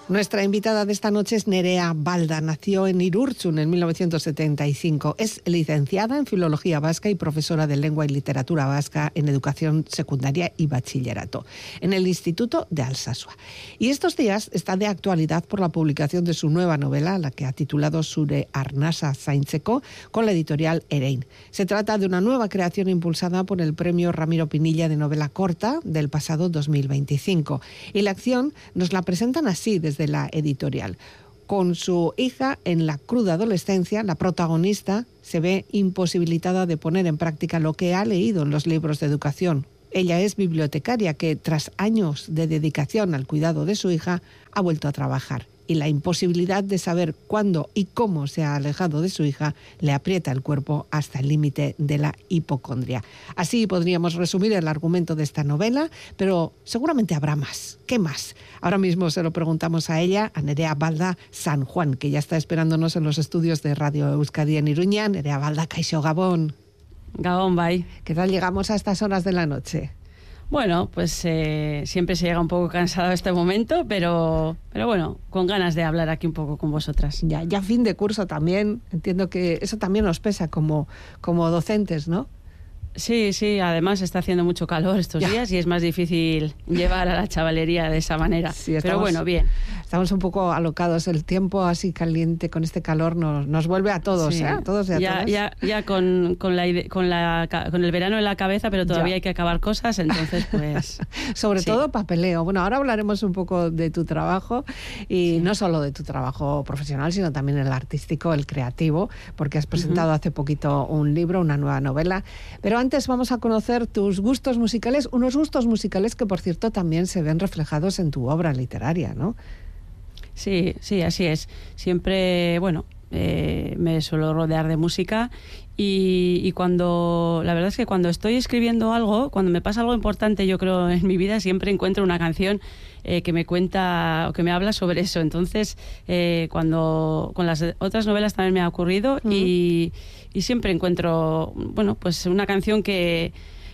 Nuestra invitada de esta noche es Nerea Balda. Nació en Irurtzun en 1975. Es licenciada en Filología Vasca y profesora de Lengua y Literatura Vasca en Educación Secundaria y Bachillerato en el Instituto de Alsasua. Y estos días está de actualidad por la publicación de su nueva novela, la que ha titulado Zure Arnasa Zaintzeko, con la editorial Erein. Se trata de una nueva creación impulsada por el Premio Ramiro Pinilla de Novela Corta del pasado 2025. Y la acción nos la presentan así desde la editorial. Con su hija en la cruda adolescencia, la protagonista se ve imposibilitada de poner en práctica lo que ha leído en los libros de educación. Ella es bibliotecaria que, tras años de dedicación al cuidado de su hija, ha vuelto a trabajar. Y la imposibilidad de saber cuándo y cómo se ha alejado de su hija le aprieta el cuerpo hasta el límite de la hipocondria. Así podríamos resumir el argumento de esta novela, pero seguramente habrá más. ¿Qué más? Ahora mismo se lo preguntamos a ella, a Nerea Balda San Juan, que ya está esperándonos en los estudios de Radio Euskadi en Iruña. Nerea Balda, kaixo Gabón. Gabón, bye. ¿Qué tal llegamos a estas horas de la noche? Bueno, pues siempre se llega un poco cansado a este momento, pero bueno, con ganas de hablar aquí un poco con vosotras. Ya fin de curso también, entiendo que eso también nos pesa como docentes, ¿no? Sí, además está haciendo mucho calor estos días y es más difícil llevar a la chavalería de esa manera. Sí, pero bueno, bien. Estamos un poco alocados, el tiempo así caliente con este calor nos vuelve a todos, sí. A todos y a todas. Ya con el verano en la cabeza, pero todavía hay que acabar cosas, entonces pues... Sobre todo papeleo. Bueno, ahora hablaremos un poco de tu trabajo y no solo de tu trabajo profesional, sino también el artístico, el creativo, porque has presentado hace poquito un libro, una nueva novela. Pero antes vamos a conocer tus gustos musicales, unos gustos musicales que, por cierto, también se ven reflejados en tu obra literaria, ¿no? Sí, así es. Siempre, me suelo rodear de música y la verdad es que cuando estoy escribiendo algo, cuando me pasa algo importante, yo creo, en mi vida, siempre encuentro una canción que me cuenta o que me habla sobre eso. Entonces, cuando con las otras novelas también me ha ocurrido y siempre encuentro, pues una canción que...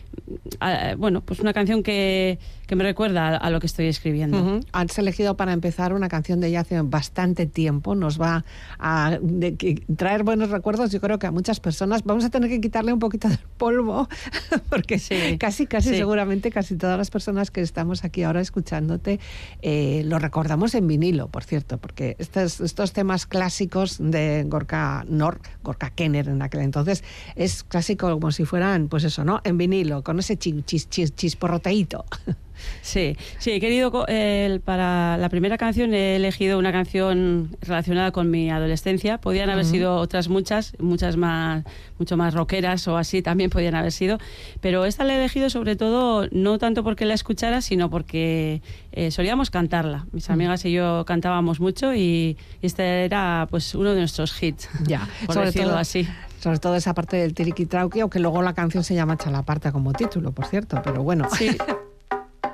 una canción que me recuerda a lo que estoy escribiendo. Has elegido para empezar una canción de ella hace bastante tiempo. Nos va a traer buenos recuerdos. Yo creo que a muchas personas vamos a tener que quitarle un poquito del polvo porque casi seguramente casi todas las personas que estamos aquí ahora escuchándote lo recordamos en vinilo, por cierto, porque estos temas clásicos de Gorka Kenner en aquel entonces es clásico como si fueran, pues eso, ¿no? En vinilo, con ese chisporroteíto. Sí, he querido, para la primera canción he elegido una canción relacionada con mi adolescencia. Podían haber sido otras muchas más, mucho más rockeras o así, también podían haber sido, pero esta la he elegido sobre todo, no tanto porque la escuchara, sino porque solíamos cantarla. Mis amigas y yo cantábamos mucho y este era pues uno de nuestros hits, por decirlo así. Sobre todo esa parte del tiriquitrauqui, aunque luego la canción se llama Chalaparta como título, por cierto, pero bueno. Sí,